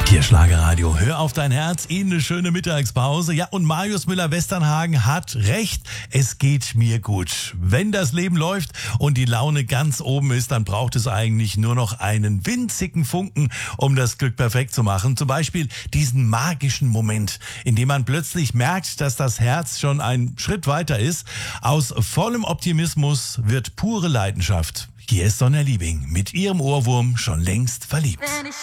Hier Schlagerradio, hör auf dein Herz, Ihnen eine schöne Mittagspause. Ja, und Marius Müller-Westernhagen hat recht, es geht mir gut. Wenn das Leben läuft und die Laune ganz oben ist, dann braucht es eigentlich nur noch einen winzigen Funken, um das Glück perfekt zu machen. Zum Beispiel diesen magischen Moment, in dem man plötzlich merkt, dass das Herz schon einen Schritt weiter ist. Aus vollem Optimismus wird pure Leidenschaft. Hier ist Sonja Liebing mit ihrem Ohrwurm schon längst verliebt.